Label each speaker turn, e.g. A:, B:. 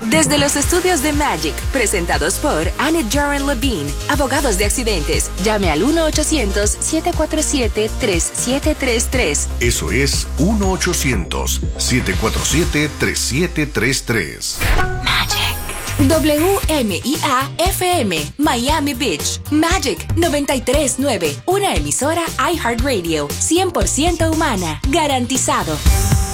A: Desde los estudios de Magic, presentados por Annette Joran Levine, abogados de accidentes. Llame al 1-800-747-3733.
B: Eso es 1-800-747-3733.
A: Magic. WMIA-FM, Miami Beach. Magic 93.9, una emisora iHeartRadio, 100% humana, garantizado.